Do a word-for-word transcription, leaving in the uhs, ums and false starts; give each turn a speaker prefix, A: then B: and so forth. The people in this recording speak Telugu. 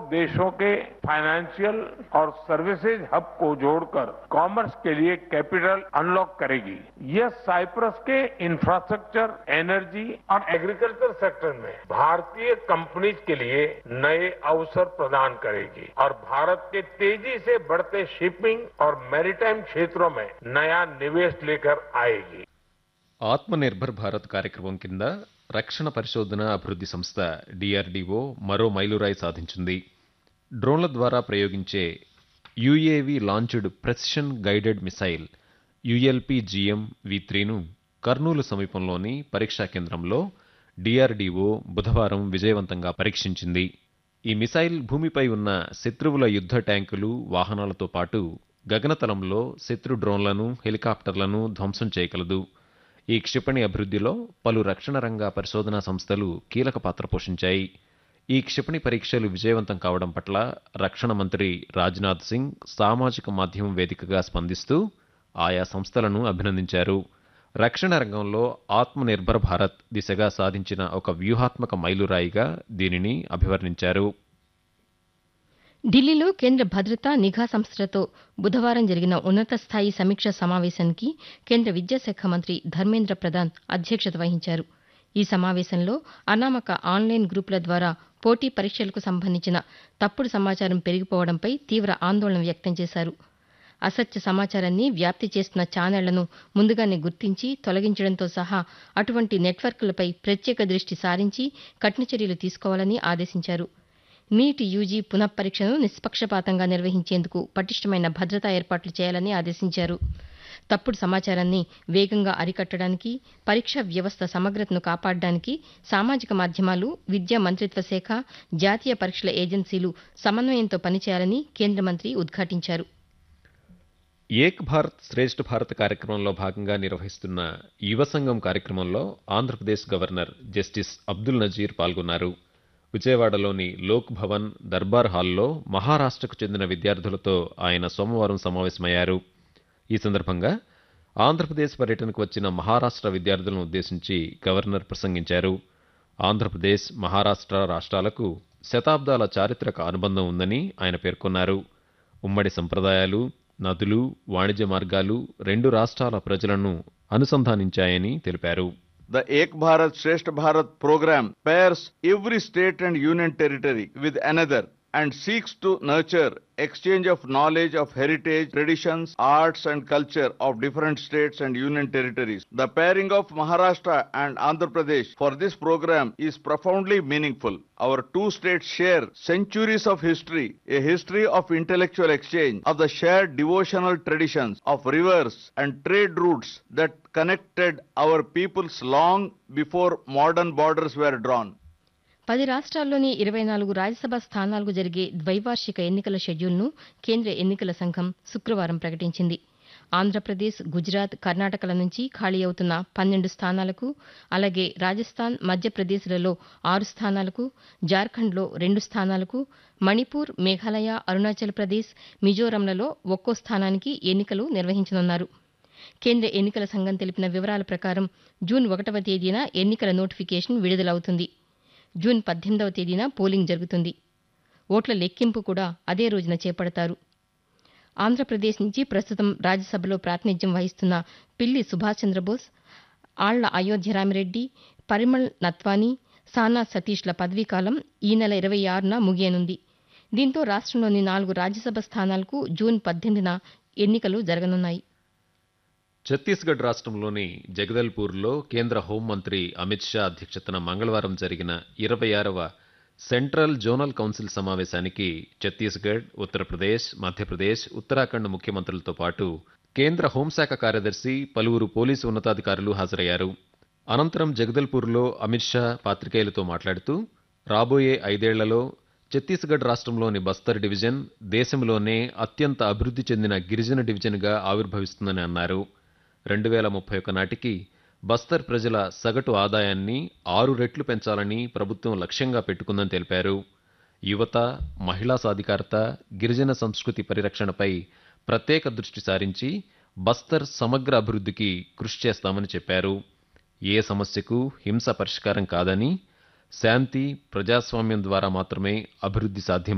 A: देशों के फाइनेंशियल और सर्विसेज हब को जोड़कर कॉमर्स के लिए कैपिटल अनलॉक करेगी। यह साइप्रस के इंफ्रास्ट्रक्चर, एनर्जी और एग्रीकल्चर सेक्टर में भारतीय कंपनीज के लिए नए अवसर प्रदान करेगी और भारत के तेजी से बढ़ते शिपिंग और मैरीटाइम क्षेत्रों में नया निवेश लेकर आएगी।
B: ఆత్మనిర్భర్ భారత్ కార్యక్రమం కింద రక్షణ పరిశోధన అభివృద్ధి సంస్థ డిఆర్డీఓ మరో మైలురాయి సాధించింది. డ్రోన్ల ద్వారా ప్రయోగించే UAV launched precision guided missile ULPGM వి త్రీను కర్నూలు సమీపంలోని పరీక్షా కేంద్రంలో డిఆర్డీఓ బుధవారం విజయవంతంగా పరీక్షించింది. ఈ మిసైల్ భూమిపై ఉన్న శత్రువుల యుద్ధ ట్యాంకులు, వాహనాలతో పాటు గగనతలంలో శత్రు డ్రోన్లను, హెలికాప్టర్లను ధ్వంసం చేయగలదు. ఈ క్షిపణి అభివృద్ధిలో పలు రక్షణ రంగ పరిశోధనా సంస్థలు కీలక పాత్ర పోషించాయి. ఈ క్షిపణి పరీక్షలు విజయవంతం కావడం పట్ల రక్షణ మంత్రి రాజ్నాథ్ సింగ్ సామాజిక మాధ్యమం వేదికగా స్పందిస్తూ ఆయా సంస్థలను అభినందించారు. రక్షణ రంగంలో ఆత్మనిర్భర్ భారత్ దిశగా సాధించిన ఒక వ్యూహాత్మక మైలురాయిగా దీనిని అభివర్ణించారు.
C: ఢిల్లీలో కేంద్ర భద్రతా నిఘా సంస్థలతో బుధవారం జరిగిన ఉన్నత స్థాయి సమీక్షా సమావేశానికి కేంద్ర విద్యాశాఖ మంత్రి ధర్మేంద్ర ప్రధాన్ అధ్యక్షత వహించారు. ఈ సమావేశంలో అనామక ఆన్లైన్ గ్రూపుల ద్వారా పోటీ పరీక్షలకు సంబంధించిన తప్పుడు సమాచారం పెరిగిపోవడంపై తీవ్ర ఆందోళన వ్యక్తం చేశారు. అసత్య సమాచారాన్ని వ్యాప్తి చేస్తున్న ఛానళ్లను ముందుగానే గుర్తించి తొలగించడంతో సహా అటువంటి నెట్వర్క్లపై ప్రత్యేక దృష్టి సారించి కఠిన చర్యలు తీసుకోవాలని ఆదేశించారు. నీట్ యూజీ పునఃపరీక్షను నిష్పక్షపాతంగా నిర్వహించేందుకు పటిష్టమైన భద్రతా ఏర్పాట్లు చేయాలని ఆదేశించారు. తప్పుడు సమాచారాన్ని వేగంగా అరికట్టడానికి, పరీక్షా వ్యవస్థ సమగ్రతను కాపాడడానికి సామాజిక మాధ్యమాలు, విద్యా మంత్రిత్వ శాఖ, జాతీయ పరీక్షల ఏజెన్సీలు సమన్వయంతో పనిచేయాలని కేంద్ర మంత్రి ఉద్ఘాటించారు.
B: ఏక్ భారత్ శ్రేష్ఠ భారత్ కార్యక్రమంలో భాగంగా నిర్వహిస్తున్న యువ సంఘం కార్యక్రమంలో ఆంధ్రప్రదేశ్ గవర్నర్ జస్టిస్ అబ్దుల్ నజీర్ పాల్గొన్నారు. విజయవాడలోని లోక్ భవన్ దర్బార్ హాల్లో మహారాష్ట్రకు చెందిన విద్యార్థులతో ఆయన సోమవారం సమావేశమయ్యారు. ఈ సందర్భంగా ఆంధ్రప్రదేశ్ పర్యటనకు వచ్చిన మహారాష్ట్ర విద్యార్థులను ఉద్దేశించి గవర్నర్ ప్రసంగించారు. ఆంధ్రప్రదేశ్, మహారాష్ట్ర రాష్ట్రాలకు శతాబ్దాల చారిత్రక అనుబంధం ఉందని ఆయన పేర్కొన్నారు. ఉమ్మడి సంప్రదాయాలు, నదులు, వాణిజ్య మార్గాలు రెండు రాష్ట్రాల ప్రజలను అనుసంధానించాయని తెలిపారు.
D: The Ek Bharat Shresth Bharat program pairs every state and union territory with another and seeks to nurture exchange of knowledge of heritage, traditions, arts and culture of different states and union territories. The pairing of Maharashtra and Andhra Pradesh for this program is profoundly meaningful. Our two states share centuries of history, a history of intellectual exchange, of the shared devotional traditions, of rivers and trade routes that connected our peoples long before modern borders were drawn.
C: పది రాష్ట్రాల్లోని ఇరవై నాలుగు రాజ్యసభ స్థానాలకు జరిగే ద్వైవార్షిక ఎన్నికల షెడ్యూల్ను కేంద్ర ఎన్నికల సంఘం శుక్రవారం ప్రకటించింది. ఆంధ్రప్రదేశ్, గుజరాత్, కర్ణాటకల నుంచి ఖాళీ అవుతున్న పన్నెండు స్థానాలకు, అలాగే రాజస్థాన్, మధ్యప్రదేశ్లలో ఆరు స్థానాలకు, జార్ఖండ్లో రెండు స్థానాలకు, మణిపూర్, మేఘాలయ, అరుణాచల్ ప్రదేశ్, మిజోరంలలో ఒక్కో స్థానానికి ఎన్నికలు నిర్వహించనున్నారు. కేంద్ర ఎన్నికల సంఘం తెలిపిన వివరాల ప్రకారం జూన్ ఒకటవ తేదీన ఎన్నికల నోటిఫికేషన్ విడుదలవుతుంది. జూన్ పద్దెనిమిదవ తేదీన పోలింగ్ జరుగుతుంది. ఓట్ల లెక్కింపు కూడా అదే రోజున చేపడతారు. ఆంధ్రప్రదేశ్ నుంచి ప్రస్తుతం రాజ్యసభలో ప్రాతినిధ్యం వహిస్తున్న పిల్లి సుభాష్ చంద్రబోస్, ఆళ్ల అయోధ్యరామిరెడ్డి, పరిమళ్ నత్వానీ, సానా సతీష్ల పదవీకాలం ఈ నెల ఇరవై ఆరున ముగియనుంది. దీంతో రాష్ట్రంలోని నాలుగు రాజ్యసభ స్థానాలకు జూన్ పద్దెనిమిదిన ఎన్నికలు జరగనున్నాయి.
B: ఛత్తీస్గఢ్ రాష్ట్రంలోని జగదల్పూర్లో కేంద్ర హోంమంత్రి అమిత్ షా అధ్యక్షతన మంగళవారం జరిగిన ఇరవై ఆరవ సెంట్రల్ జోనల్ కౌన్సిల్ సమావేశానికి ఛత్తీస్గఢ్, ఉత్తరప్రదేశ్, మధ్యప్రదేశ్, ఉత్తరాఖండ్ ముఖ్యమంత్రులతో పాటు కేంద్ర హోంశాఖ కార్యదర్శి, పలువురు పోలీసు ఉన్నతాధికారులు హాజరయ్యారు. అనంతరం జగదల్పూర్లో అమిత్ షా పాత్రికేయులతో మాట్లాడుతూ రాబోయే ఐదేళ్లలో ఛత్తీస్గఢ్ రాష్ట్రంలోని బస్తర్ డివిజన్ దేశంలోనే అత్యంత అభివృద్ధి చెందిన గిరిజన డివిజన్గా ఆవిర్భవిస్తుందని అన్నారు. రెండు వేల ముప్పై ఒక్క నాటికి బస్తర్ ప్రజల సగటు ఆదాయాన్ని ఆరు రెట్లు పెంచాలని ప్రభుత్వం లక్ష్యంగా పెట్టుకుందని తెలిపారు. యువత, మహిళా సాధికారత, గిరిజన సంస్కృతి పరిరక్షణపై ప్రత్యేక దృష్టి సారించి బస్తర్ సమగ్ర అభివృద్ధికి కృషి చేస్తామని చెప్పారు. ఏ సమస్యకు హింస పరిష్కారం కాదని, శాంతి, ప్రజాస్వామ్యం ద్వారా మాత్రమే అభివృద్ధి సాధ్యం